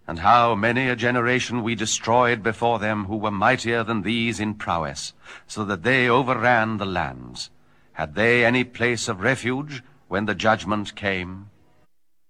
And how many a generation we destroyed before them who were mightier than these in prowess, so that they overran the lands. Had they any place of refuge when the judgment came?